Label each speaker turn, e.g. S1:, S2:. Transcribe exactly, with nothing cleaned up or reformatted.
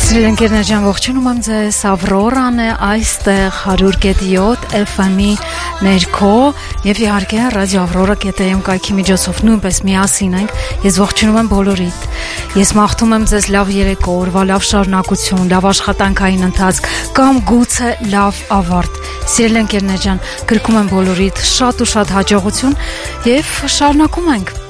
S1: Սիրելի ընկերներ ջան, ողջունում եմ ձեզ, Ավրորան է այստեղ հարյուր կետի յոթ էֆ էմ-ի ներքո եւ իհարկե ռադիո ավրորա կետ էմ կայքի միջոցով նույնպես միասին ենք։ Ես ողջունում եմ բոլորիդ։ Ես մաղթում եմ ձեզ լավ երեկո, օրվա լավ շարունակություն, լավ աշխատանքային ընթացք կամ գուցե լավ ավարտ։ Սիրելի ընկերներ ջան, գրկում եմ բոլորիդ շատ ու շատ հաջողություն եւ շարունակում ենք։